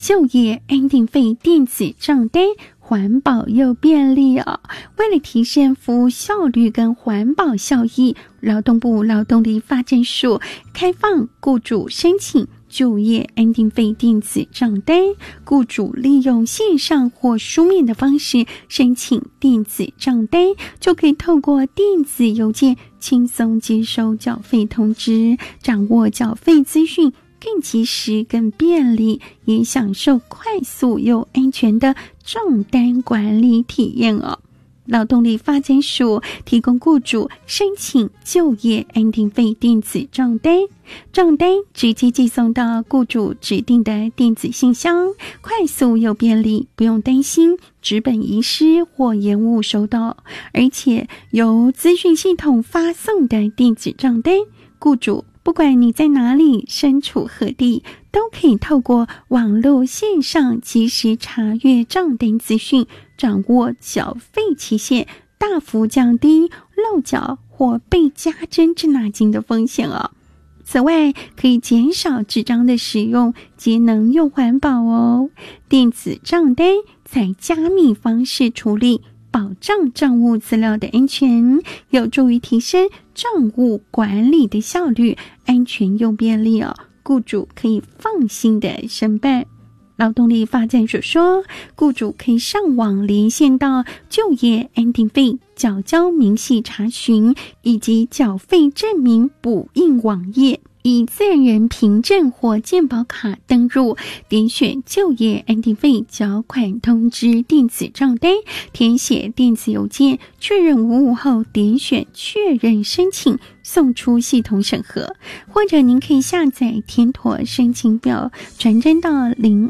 就业安定费电子账单，环保又便利哦。为了提升服务效率跟环保效益，劳动部劳动力发展署开放雇主申请就业安定费电子账单，雇主利用线上或书面的方式申请电子账单，就可以透过电子邮件轻松接收缴费通知，掌握缴费资讯更及时更便利，也享受快速又安全的账单管理体验哦。劳动力发展署提供雇主申请就业安定费电子账单，账单直接寄送到雇主指定的电子信箱，快速又便利，不用担心纸本遗失或延误收到，而且由资讯系统发送的电子账单，雇主不管你在哪里，身处何地，都可以透过网络线上及时查阅账单资讯，掌握缴费期限，大幅降低漏缴或被加征滞纳金的风险哦。此外，可以减少纸张的使用，节能又环保哦。电子账单采加密方式处理，保障账务资料的安全，有助于提升账务管理的效率，安全又便利哦，雇主可以放心的申办。劳动力发展署说，雇主可以上网连线到就业安定费缴交明细查询以及缴费证明补印网页，以自然人凭证或健保卡登入，点选就业安定费缴款通知电子账单，填写电子邮件确认无误后，点选确认申请，送出系统审核。或者您可以下载填妥申请表，传真到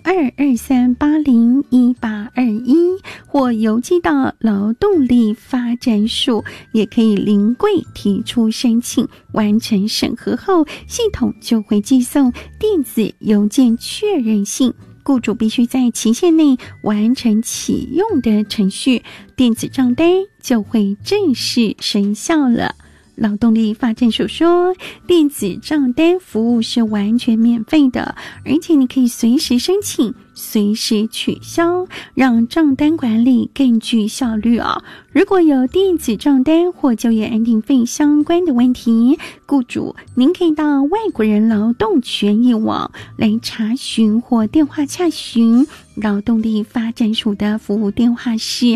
0223801821，或邮寄到劳动力发展署，也可以临柜提出申请，完成审核后，系统就会寄送电子邮件确认信，雇主必须在期限内完成启用的程序，电子账单就会正式生效了。劳动力发展署说，电子账单服务是完全免费的，而且你可以随时申请，随时取消，让账单管理更具效率哦。如果有电子账单或就业安定费相关的问题，雇主您可以到外国人劳动权益网来查询或电话洽询。劳动力发展署的服务电话是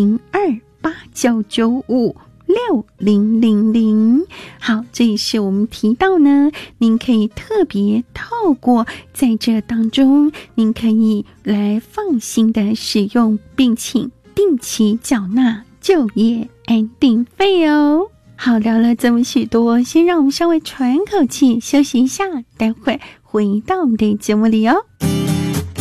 0289956000。好，这也是我们提到呢，您可以特别透过在这当中，您可以来放心的使用，并请定期缴纳就业安定费哦。好，聊了这么许多，先让我们稍微喘口气，休息一下，待会回到我们的节目里哦。